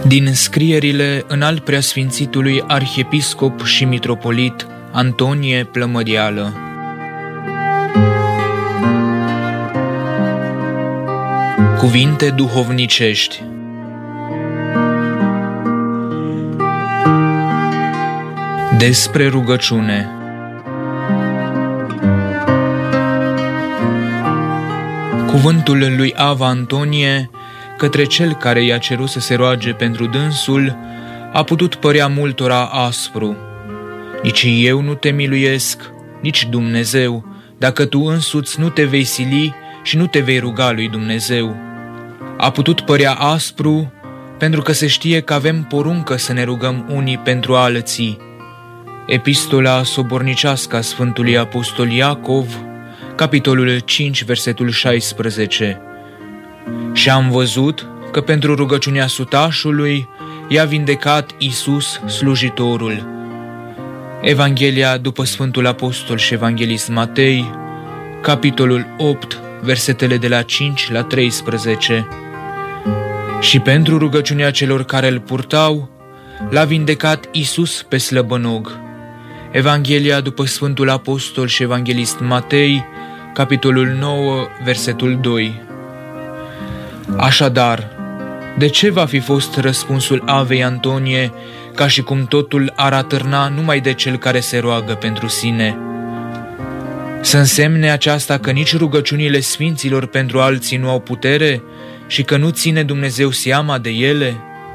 Din scrierile înalt preasfințitului arhiepiscop și mitropolit Antonie Plămădeală. Cuvinte duhovnicești. Despre rugăciune. Cuvântul lui Ava Antonie către cel care i-a cerut să se roage pentru dânsul a putut părea multora aspru. Nici eu nu te miluiesc, nici Dumnezeu, dacă tu însuți nu te vei sili și nu te vei ruga lui Dumnezeu. A putut părea aspru pentru că se știe că avem poruncă să ne rugăm unii pentru alții. Epistola sobornicească a Sfântului Apostol Iacov, capitolul 5, versetul 16. Și am văzut că pentru rugăciunea sutașului i-a vindecat Iisus slujitorul. Evanghelia după Sfântul Apostol și Evanghelist Matei, capitolul 8, versetele de la 5 la 13. Și pentru rugăciunea celor care îl purtau, l-a vindecat Iisus pe slăbănog. Evanghelia după Sfântul Apostol și Evanghelist Matei, capitolul 9, versetul 2. Așadar, de ce va fi fost răspunsul Avei Antonie ca și cum totul ar atârna numai de cel care se roagă pentru sine? Să însemne aceasta că nici rugăciunile sfinților pentru alții nu au putere și că nu ține Dumnezeu seama de ele?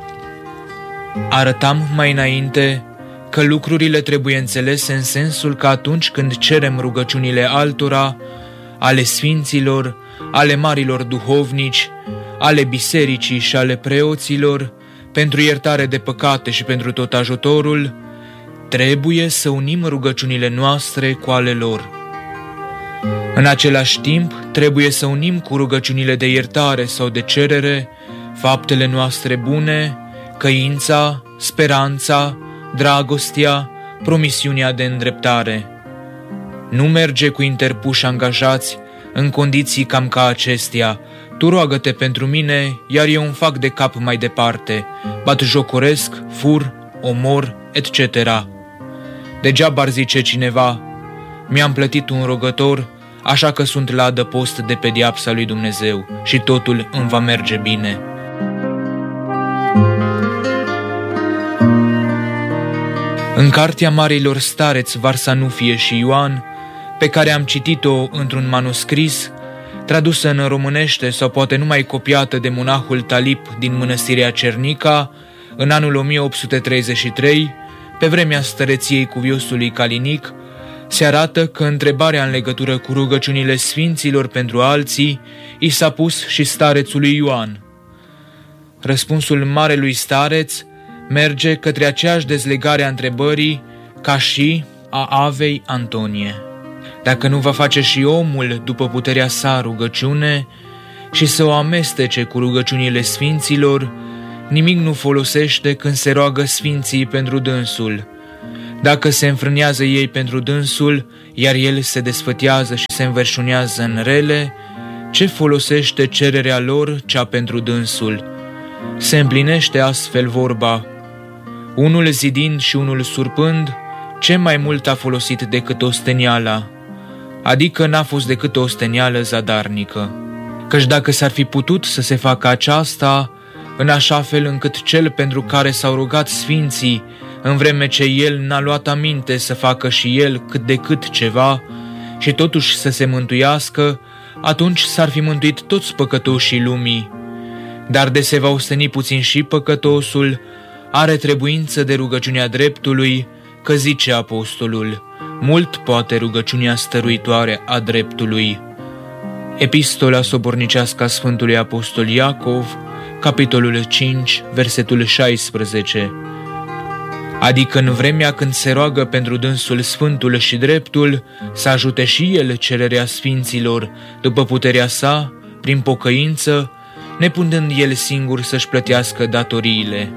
Arătam mai înainte că lucrurile trebuie înțelese în sensul că atunci când cerem rugăciunile altora, ale sfinților, ale marilor duhovnici, ale bisericii și ale preoților, pentru iertare de păcate și pentru tot ajutorul, trebuie să unim rugăciunile noastre cu ale lor. În același timp, trebuie să unim cu rugăciunile de iertare sau de cerere faptele noastre bune, căința, speranța, dragostea, promisiunea de îndreptare. Nu merge cu interpuși angajați în condiții cam ca acestea: tu roagă-te pentru mine, iar eu îmi fac de cap mai departe, batjocoresc, fur, omor, etc. Degeaba ar zice cineva: mi-am plătit un rugător, așa că sunt la adăpost de pediapsa lui Dumnezeu și totul îmi va merge bine. În cartea marilor stareți Varsanufie și Ioan, pe care am citit-o într-un manuscris, tradusă în românește sau poate numai copiată de monahul Talip din mănăstirea Cernica, în anul 1833, pe vremea stăreției cuviosului Calinic, se arată că întrebarea în legătură cu rugăciunile sfinților pentru alții i s-a pus și starețului Ioan. Răspunsul marelui stareț merge către aceeași dezlegare a întrebării ca și a Avei Antonie. Dacă nu va face și omul după puterea sa rugăciune și să o amestece cu rugăciunile sfinților, nimic nu folosește când se roagă sfinții pentru dânsul. Dacă se înfrânează ei pentru dânsul, iar el se desfătează și se înverșunează în rele, ce folosește cererea lor cea pentru dânsul? Se împlinește astfel vorba: unul zidind și unul surpând, ce mai mult a folosit decât osteniala? Adică n-a fost decât o ostenială zadarnică. Căci dacă s-ar fi putut să se facă aceasta, în așa fel încât cel pentru care s-au rugat sfinții, în vreme ce el n-a luat aminte să facă și el cât de cât ceva, și totuși să se mântuiască, atunci s-ar fi mântuit toți păcătoșii lumii. Dar de se va osteni puțin și păcătosul, are trebuință de rugăciunea dreptului, că zice apostolul: mult poate rugăciunea stăruitoare a dreptului. Epistola sobornicească a Sfântului Apostol Iacov, capitolul 5, versetul 16. Adică în vremea când se roagă pentru dânsul sfântul și dreptul, să ajute și el cererea sfinților, după puterea sa, prin pocăință, neputând el singur să-și plătească datoriile.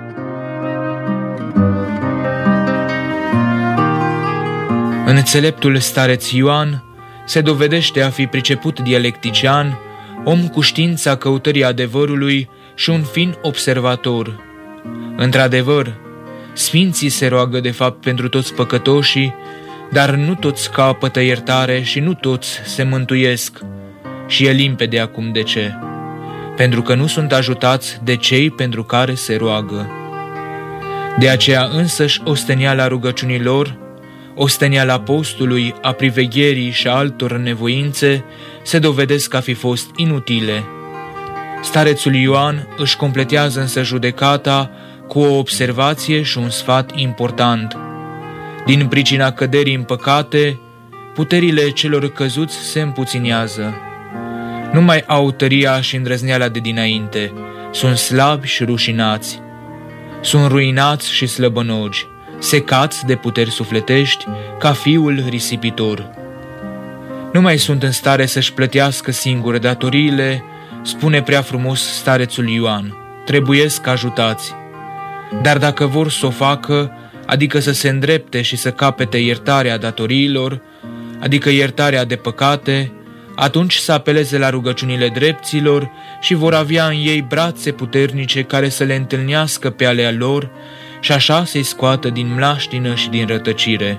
Înțeleptul stareț Ioan se dovedește a fi priceput dialectician, om cu știința căutării adevărului și un fin observator. Într-adevăr, sfinții se roagă de fapt pentru toți păcătoșii, dar nu toți capătă iertare și nu toți se mântuiesc. Și e limpede acum de ce. Pentru că nu sunt ajutați de cei pentru care se roagă. De aceea însăși osteniala rugăciunilor, osteniala postului, a privegherii și a altor nevoințe se dovedesc a fi fost inutile. Starețul Ioan își completează însă judecata cu o observație și un sfat important. Din pricina căderii în păcate, puterile celor căzuți se împuținează. Nu mai au tăria și îndrăzneala de dinainte, sunt slabi și rușinați. Sunt ruinați și slăbănogi, secați de puteri sufletești, ca fiul risipitor. Nu mai sunt în stare să-și plătească singure datoriile, spune prea frumos starețul Ioan, trebuiesc ajutați. Dar dacă vor să o facă, adică să se îndrepte și să capete iertarea datoriilor, adică iertarea de păcate, atunci să apeleze la rugăciunile drepților și vor avea în ei brațe puternice care să le întâlnească pe alea lor și așa să-i scoată din mlaștină și din rătăcire.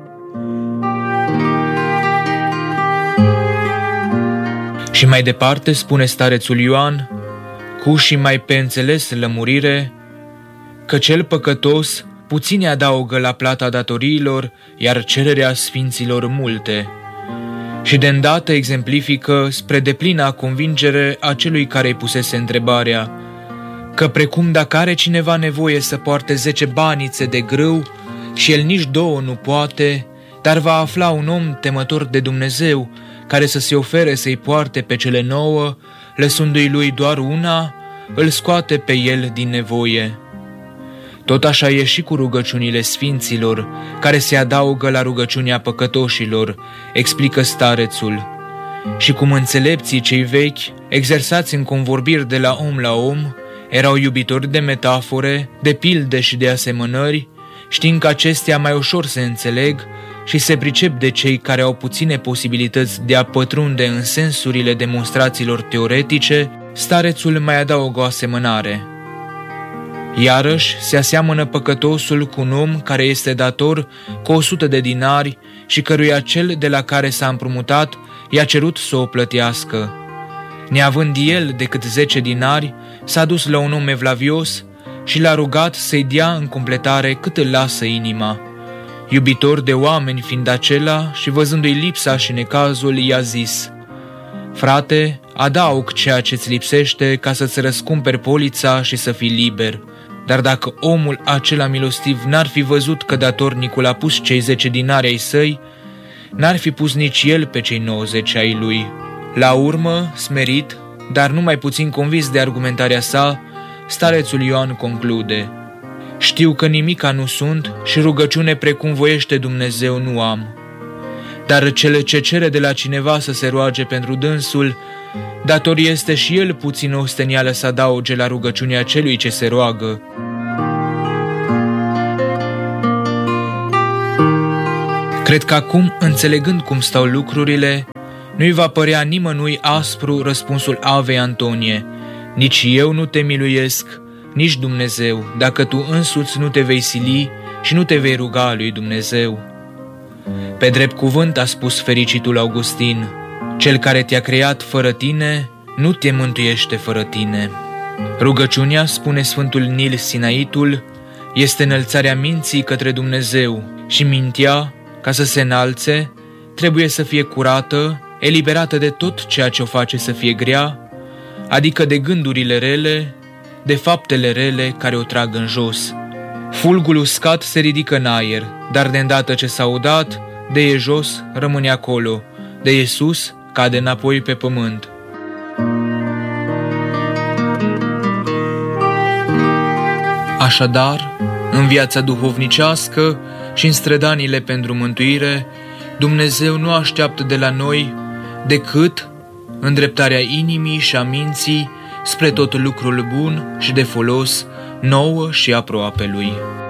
Și mai departe spune starețul Ioan, cu și mai pe înțeles lămurire, că cel păcătos puține adaugă la plata datoriilor, iar cererea sfinților multe. Și de îndată exemplifică spre deplina convingere a celui care îi pusese întrebarea, că precum dacă are cineva nevoie să poarte 10 banițe de grâu și el nici 2 nu poate, dar va afla un om temător de Dumnezeu care să se ofere să-i poarte pe cele 9, lăsându-i lui doar una, îl scoate pe el din nevoie. Tot așa e și cu rugăciunile sfinților, care se adaugă la rugăciunea păcătoșilor, explică starețul. Și cum înțelepții cei vechi, exersați în convorbiri de la om, erau iubitori de metafore, de pilde și de asemănări, știind că acestea mai ușor se înțeleg și se pricep de cei care au puține posibilități de a pătrunde în sensurile demonstrațiilor teoretice, starețul mai adaugă o asemănare. Iarăși se aseamănă păcătosul cu un om care este dator cu 100 de dinari și căruia cel de la care s-a împrumutat i-a cerut să o plătească. Neavând el decât 10 dinari, s-a dus la un om evlavios și l-a rugat să-i dea în completare cât îl lasă inima. Iubitor de oameni fiind acela și văzându-i lipsa și necazul, i-a zis: frate, adaug ceea ce-ți lipsește ca să-ți răscumperi polița și să fii liber. Dar dacă omul acela milostiv n-ar fi văzut că datornicul a pus cei 10 dinari ai săi, n-ar fi pus nici el pe cei 90 ai lui. La urmă, smerit, dar nu mai puțin convins de argumentarea sa, starețul Ioan conclude: știu că nimica nu sunt și rugăciune precum voiește Dumnezeu nu am. Dar cele ce cere de la cineva să se roage pentru dânsul, dator este și el puțin ostenială să adauge la rugăciunea celui ce se roagă. Cred că acum, înțelegând cum stau lucrurile, nu-i va părea nimănui aspru răspunsul Avei Antonie: nici eu nu te miluiesc, nici Dumnezeu, dacă tu însuți nu te vei sili și nu te vei ruga lui Dumnezeu. Pe drept cuvânt a spus fericitul Augustin: cel care te-a creat fără tine, nu te mântuiește fără tine. Rugăciunea, spune Sfântul Nil Sinaitul, este înălțarea minții către Dumnezeu și mintea, ca să se înalțe, trebuie să fie curată, eliberată de tot ceea ce o face să fie grea, adică de gândurile rele, de faptele rele care o trag în jos. Fulgul uscat se ridică în aer, dar de îndată ce s-a udat, de e jos rămâne acolo, de e sus cade înapoi pe pământ. Așadar, în viața duhovnicească și în strădanile pentru mântuire, Dumnezeu nu așteaptă de la noi decât îndreptarea inimii și a minții spre tot lucrul bun și de folos nouă și aproapelui.